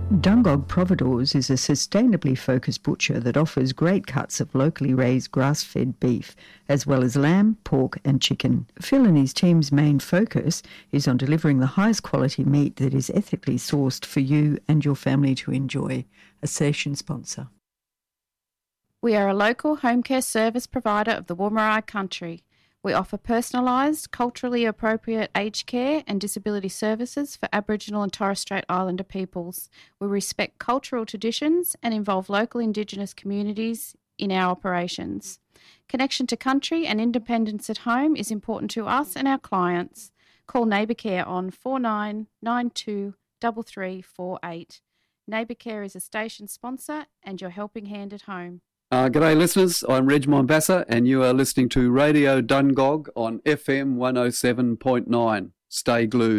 Dungog Providores is a sustainably focused butcher that offers great cuts of locally raised grass-fed beef, as well as lamb, pork and chicken. Phil and his team's main focus is on delivering the highest quality meat that is ethically sourced for you and your family to enjoy. A station sponsor. We are a local home care service provider of the Wurundjeri country. We offer personalised, culturally appropriate aged care and disability services for Aboriginal and Torres Strait Islander peoples. We respect cultural traditions and involve local Indigenous communities in our operations. Connection to country and independence at home is important to us and our clients. Call Neighbour Care on 4992 3348. Neighbour Care is a station sponsor and your helping hand at home. G'day listeners, I'm Reg Mombassa and you are listening to Radio Dungog on FM 107.9. Stay glued.